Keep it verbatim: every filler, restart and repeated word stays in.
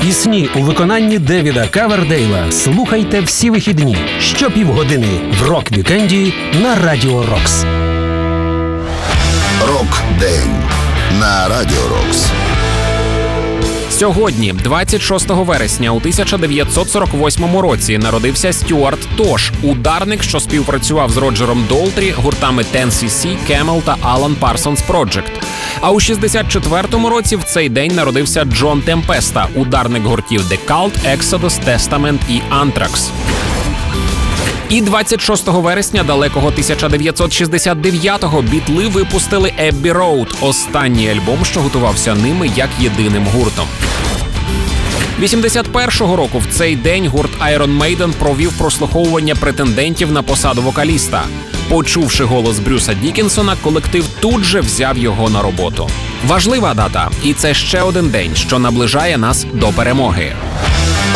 Пісні у виконанні Девіда Ковердейла слухайте всі вихідні щопівгодини в рок-вікенді на Радіо Рокс. Рок-день на Радіо Рокс. Сьогодні, двадцять шостого вересня у тисяча дев'ятсот сорок восьмому році, народився Стюарт Тош, ударник, що співпрацював з Роджером Долтрі, гуртами Тен Сі Сі, Camel та Alan Parsons Project. А у шістдесят четвертому році в цей день народився Джон Темпеста, ударник гуртів The Cult, Exodus, Testament і Anthrax. І двадцять шостого вересня далекого тисяча дев'ятсот шістдесят дев'ятого Бітли випустили Abbey Road, останній альбом, що готувався ними як єдиним гуртом. вісімдесят першого року в цей день гурт Iron Maiden провів прослуховування претендентів на посаду вокаліста. Почувши голос Брюса Дікінсона, колектив тут же взяв його на роботу. Важлива дата, і це ще один день, що наближає нас до перемоги.